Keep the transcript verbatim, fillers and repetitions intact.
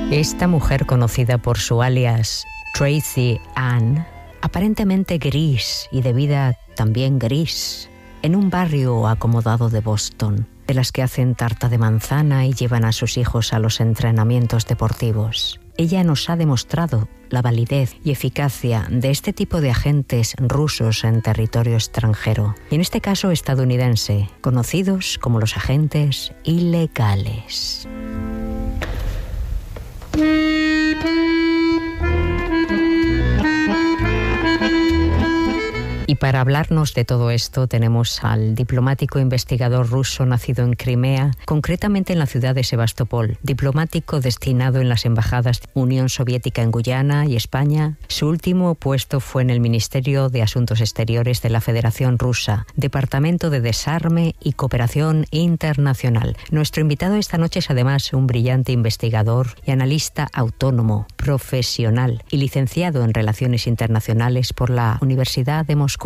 Esta mujer, conocida por su alias Tracy Ann, aparentemente gris y de vida también gris, en un barrio acomodado de Boston, de las que hacen tarta de manzana y llevan a sus hijos a los entrenamientos deportivos. Ella nos ha demostrado la validez y eficacia de este tipo de agentes rusos en territorio extranjero, y en este caso estadounidense, conocidos como los agentes ilegales. Y para hablarnos de todo esto tenemos al diplomático investigador ruso nacido en Crimea, concretamente en la ciudad de Sebastopol, diplomático destinado en las embajadas de Unión Soviética en Guyana y España. Su último puesto fue en el Ministerio de Asuntos Exteriores de la Federación Rusa, Departamento de Desarme y Cooperación Internacional. Nuestro invitado esta noche es además un brillante investigador y analista autónomo, profesional y licenciado en Relaciones Internacionales por la Universidad de Moscú.